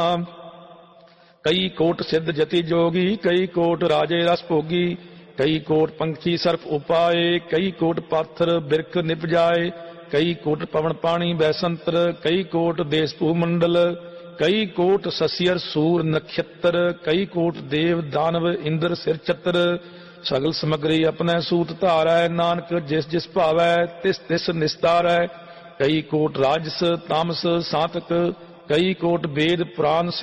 कई कोट सिद्ध जति जोगी, कई कोट राजे रस भोगी, कई कोट पंखी सर्प उपाए, कई कोट पाथर बिरख निपजाए, कई कोट पवन पानी बैसंतर, कई कोट देश भूमंडल, कई कोट ससियर सूर नक्षत्र, कई कोट देव दानव इंद्र सिर छत्र, सगल समग्री अपने सूत धारै, नानक जिस जिस भावै तिस तिस निस्तारै। कई कोट राजस तामस सातक, कई कोट वेद पुराण